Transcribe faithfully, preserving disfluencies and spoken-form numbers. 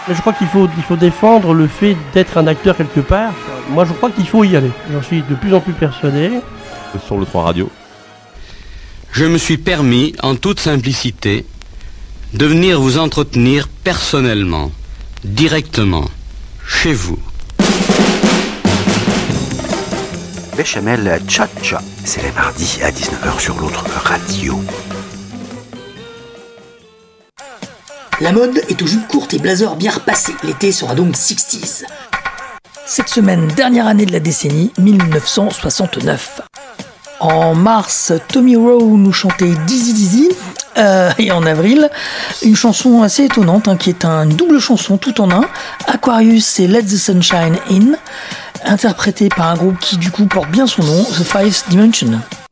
Mais je crois qu'il faut, il faut défendre le fait d'être un acteur quelque part. Moi, je crois qu'il faut y aller. J'en suis de plus en plus persuadé. Sur le trois Radio. Je me suis permis, en toute simplicité, de venir vous entretenir personnellement, directement, chez vous. Béchamel Tcha-Tcha, c'est les mardis à dix-neuf heures sur l'autre radio. La mode est aux jupes courtes et blazers bien repassés. L'été sera donc sixties. Cette semaine, dernière année de la décennie, dix-neuf cent soixante-neuf. En mars, Tommy Rowe nous chantait Dizzy Dizzy. Euh, et en avril, une chanson assez étonnante, hein, qui est une double chanson tout en un. Aquarius et Let the Sunshine In, interprétée par un groupe qui du coup porte bien son nom, The Five Dimension.